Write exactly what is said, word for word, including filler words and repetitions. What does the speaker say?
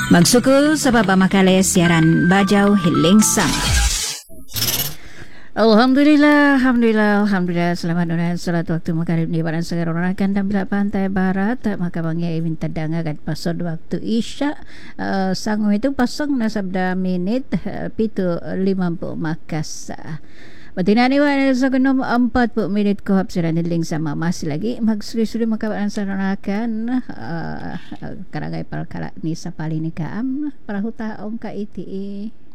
Magsukul sa papamakali siaran Bajau Hiling Sama. Alhamdulillah, Alhamdulillah, Alhamdulillah. Selamat dan salat waktu maghrib di badan segera orang dan bila pantai barat. Maka bangya ibin tadang agad pasod waktu isya. Uh, sangu itu pasang na sabda minit uh, pitu lima puluh makas. Uh, Batina ni wan sa kunom empat puluh minit ko hapsiran Hiling Sama masih lagi magsuri-suri makabaran sa nanakan uh, karangay palkala ni sa palini kaam para hutaong ka iti